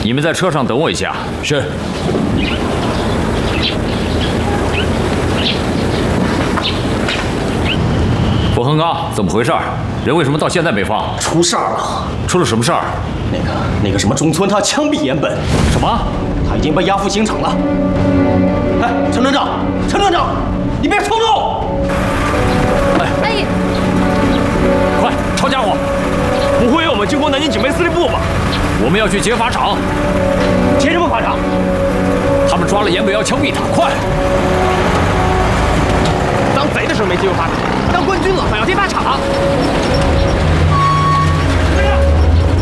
你们在车上等我一下。 是。 傅恒刚，怎么回事？人为什么到现在没放？ 出事儿了！ 出了什么事儿？ 那个什么中村，他枪毙岩本。 什么？ 他已经被押赴刑场了。哎，陈团长，陈团长，你别冲动！ 哎， 快抄家伙！ 不会有我们经过南京警备司令部吧？ 我们要去劫法场。 劫什么法场？ 他们抓了岩本，要枪毙他！快！ 当贼的时候没劫过法场，当官军了反要劫法场。